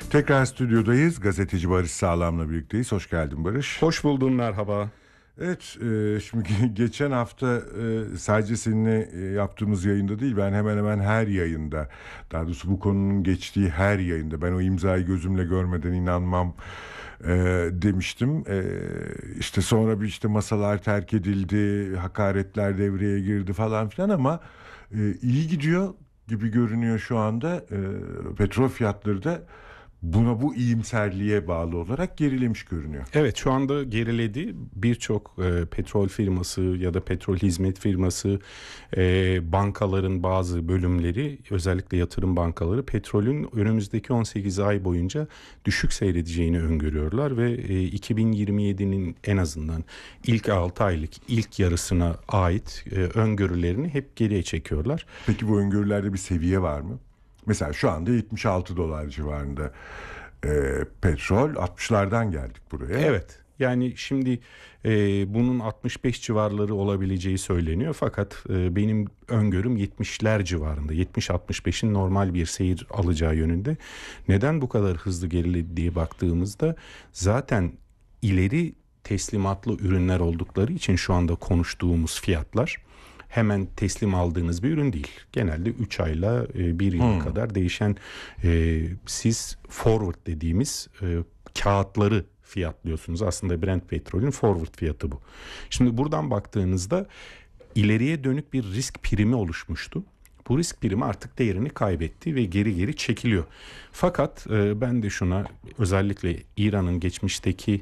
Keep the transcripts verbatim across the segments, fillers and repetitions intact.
Tekrar stüdyodayız. Gazeteci Barış Sağlam'la birlikteyiz. Hoş geldin Barış. Hoş buldum, merhaba. Evet, e, şimdi geçen hafta e, sadece seninle e, yaptığımız yayında değil, ben hemen hemen her yayında, daha doğrusu bu konunun geçtiği her yayında, ben o imzayı gözümle görmeden inanmam e, demiştim. E, işte sonra bir işte masalar terk edildi, hakaretler devreye girdi falan filan, ama e, iyi gidiyor gibi görünüyor şu anda. E, petrol fiyatları da buna, bu iyimserliğe bağlı olarak gerilemiş görünüyor. Evet, şu anda geriledi. Birçok e, petrol firması ya da petrol hizmet firması, e, bankaların bazı bölümleri, özellikle yatırım bankaları petrolün önümüzdeki on sekiz ay boyunca düşük seyredeceğini öngörüyorlar ve e, iki bin yirmi yedinin en azından ilk altı aylık ilk yarısına ait e, öngörülerini hep geriye çekiyorlar. Peki bu öngörülerde bir seviye var mı? Mesela şu anda yetmiş altı dolar civarında e, petrol, altmışlardan geldik buraya. Evet, yani şimdi e, bunun altmış beş civarları olabileceği söyleniyor, fakat e, benim öngörüm yetmişler civarında, yetmiş altmış beşin normal bir seyir alacağı yönünde. Neden bu kadar hızlı geriledi diye baktığımızda, zaten ileri teslimatlı ürünler oldukları için şu anda konuştuğumuz fiyatlar hemen teslim aldığınız bir ürün değil. Genelde üç ayla bir yıl hmm. kadar değişen, e, siz forward dediğimiz e, kağıtları fiyatlıyorsunuz. Aslında Brent petrolün forward fiyatı bu. Şimdi buradan baktığınızda ileriye dönük bir risk primi oluşmuştu. Bu risk primi artık değerini kaybetti ve geri geri çekiliyor. Fakat e, ben de şuna, özellikle İran'ın geçmişteki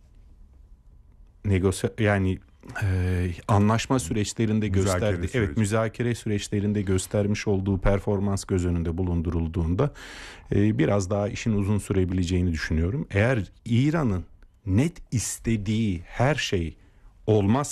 negosya yani Ee, anlaşma süreçlerinde müzakere gösterdi. süreci. Evet, müzakere süreçlerinde göstermiş olduğu performans göz önünde bulundurulduğunda e, biraz daha işin uzun sürebileceğini düşünüyorum. Eğer İran'ın net istediği her şey olmaz